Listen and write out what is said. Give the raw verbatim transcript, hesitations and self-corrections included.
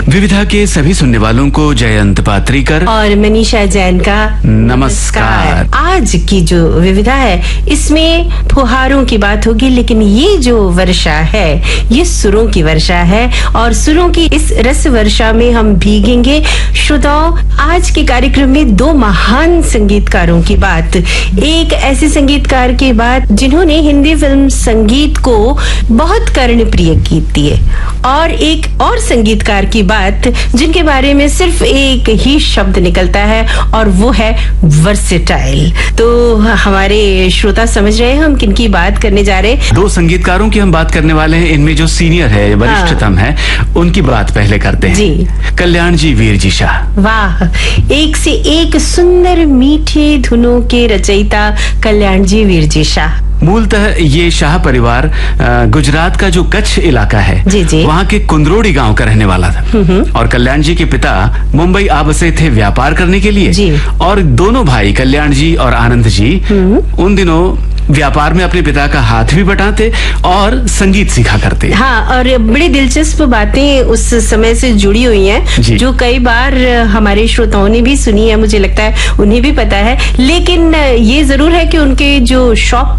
विविधा के सभी सुनने वालों को जयंत पात्रीकर और मनीषा जैन का नमस्कार। आज की जो विविधा है इसमें फुहारों की बात होगी, लेकिन ये जो वर्षा है ये सुरों की वर्षा है और सुरों की इस रस वर्षा में हम भीगेंगे। श्रोताओं, आज के कार्यक्रम में दो महान संगीतकारों की बात, एक ऐसे संगीतकार की बात जिन्होंने हिंदी फिल्म संगीत को बहुत कर्णप्रिय की है और एक और संगीतकार की बात जिनके बारे में सिर्फ एक ही शब्द निकलता है और वो है वर्सेटाइल। तो हमारे श्रोता समझ रहे हैं हम किनकी बात करने जा रहे हैं। दो संगीतकारों की हम बात करने वाले हैं, इनमें जो सीनियर है, वरिष्ठतम हाँ। है, उनकी बात पहले करते हैं जी। कल्याण जी वीर जी शाह। वाह, एक से एक सुंदर मीठे धुनों के रचयिता कल्याण जी वीर जी शाह। मूलतः ये शाह परिवार गुजरात का जो कच्छ इलाका है जी जी। वहाँ के कुंद्रोड़ी गांव का रहने वाला था और कल्याण जी के पिता मुंबई आ बसे थे व्यापार करने के लिए जी। और दोनों भाई कल्याण जी और आनंद जी उन दिनों व्यापार में अपने पिता का हाथ भी बटाते और संगीत सीखा करते। हाँ, और बड़ी दिलचस्प बातें उस समय से जुड़ी हुई हैं जो कई बार हमारे श्रोताओं ने भी सुनी है, मुझे लगता है उन्हें भी पता है। लेकिन ये जरूर है कि उनके जो शौक